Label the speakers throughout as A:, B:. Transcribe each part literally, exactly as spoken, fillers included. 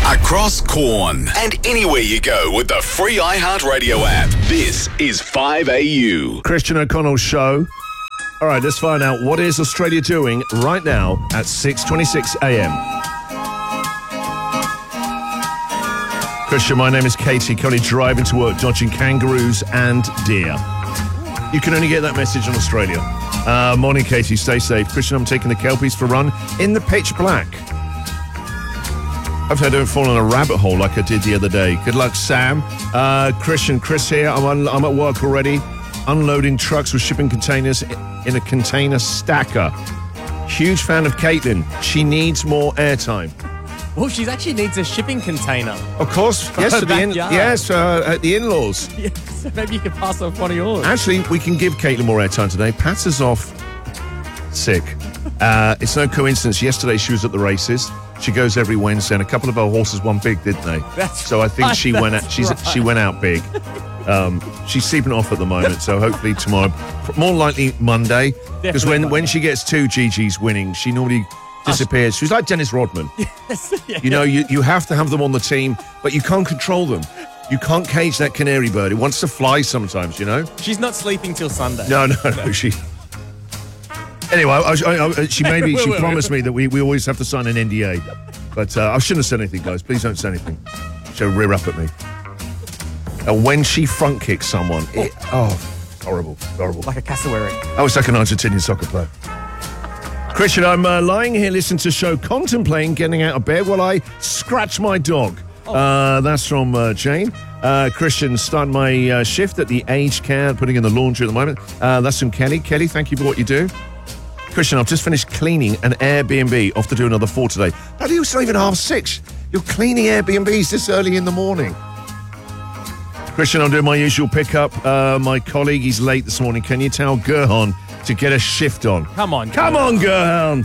A: Across Corn and anywhere you go with the free iHeartRadio app. This is five A U.
B: Christian O'Connell's show. All right, let's find out what is Australia doing right now at six twenty-six a.m. Christian, my name is Katie, currently driving to work, dodging kangaroos and deer. You can only get that message in Australia. Uh, morning, Katie. Stay safe. Christian, I'm taking the Kelpies for a run in the pitch black. Hopefully I don't fall in a rabbit hole like I did the other day. Good luck, Sam. Uh, Christian, Chris here. I'm, un- I'm at work already, unloading trucks with shipping containers in a container stacker. Huge fan of Caitlin. She needs more airtime.
C: Well, she actually needs a shipping container.
B: Of course. Yes, for the in- yes uh, at the in-laws.
C: Yeah, so maybe you could pass off one of yours.
B: Actually, we can give Caitlin more airtime today. Pat is off sick. Uh, it's no coincidence. Yesterday she was at the races. She goes every Wednesday, and a couple of her horses won big, didn't they?
C: That's
B: so I think
C: right,
B: she went. Out, she's
C: right.
B: she went out big. Um, she's sleeping off at the moment, so hopefully tomorrow, more likely Monday, because when
C: Monday.
B: when she gets two Gigi's winning, she normally disappears. She's like Dennis Rodman.
C: Yes, yeah.
B: You know, you, you have to have them on the team, but you can't control them. You can't cage that canary bird. It wants to fly sometimes, you know?
C: She's not sleeping till Sunday.
B: No, no, no. She. Anyway, I, I, I, she made me. She promised me that we, we always have to sign an N D A, but uh, I shouldn't have said anything, guys. Please don't say anything. She'll rear up at me. And when she front kicks someone, it, oh, horrible, horrible.
C: Like a cassowary.
B: I was like an Argentinian soccer player. Christian, I'm uh, lying here listening to the show, contemplating getting out of bed while I scratch my dog. Oh. Uh, that's from uh, Jane. Uh, Christian, starting my uh, shift at the aged care, putting in the laundry at the moment. Uh, that's from Kelly. Kelly, thank you for what you do. Christian, I've just finished cleaning an Airbnb. Off to do another four today. Bloody, it's not even half six. You're cleaning Airbnbs this early in the morning. Christian, I'm doing my usual pickup. Uh, my colleague, he's late this morning. Can you tell Gerhan to get a shift on?
C: Come on.
B: Come on, Gerhan.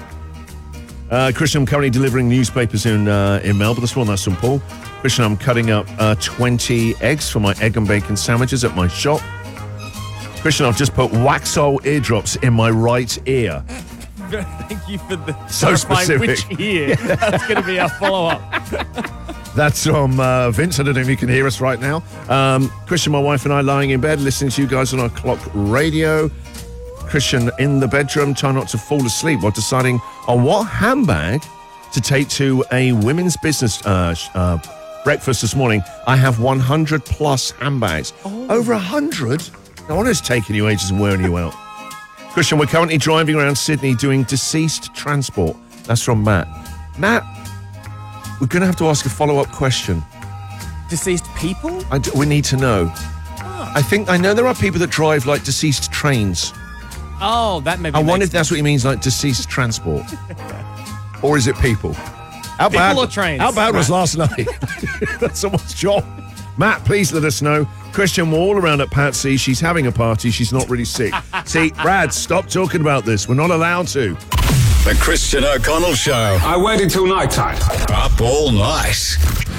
B: Uh, Christian, I'm currently delivering newspapers in uh, in Melbourne. This one, that's from Paul. Christian, I'm cutting up uh, twenty eggs for my egg and bacon sandwiches at my shop. Christian, I've just put Waxhole eardrops in my right ear.
C: Thank you for the
B: So specific.
C: Which ear? That's going to be our follow-up.
B: That's from uh, Vince. I don't know if you can hear us right now. Um, Christian, my wife and I lying in bed listening to you guys on our clock radio. Christian in the bedroom, trying not to fall asleep while deciding on what handbag to take to a women's business uh, uh, breakfast this morning. I have one hundred plus handbags. Oh. Over one hundred? No wonder it's taking you ages and wearing you out. Christian, we're currently driving around Sydney doing deceased transport. That's from Matt. Matt, we're going to have to ask a follow-up question.
C: Deceased people?
B: I d- we need to know. Oh. I think, I know there are people that drive like deceased trains.
C: Oh, that maybe.
B: I wonder if that's what he means, like deceased transport. Or is it people? How
C: people
B: bad,
C: or trains?
B: How bad was last night? That's someone's job. Matt, please let us know. Christian, we're all around at Patsy. She's having a party. She's not really sick. See, Brad, stop talking about this. We're not allowed to.
A: The Christian O'Connell Show.
D: I waited till night time.
A: Up all night.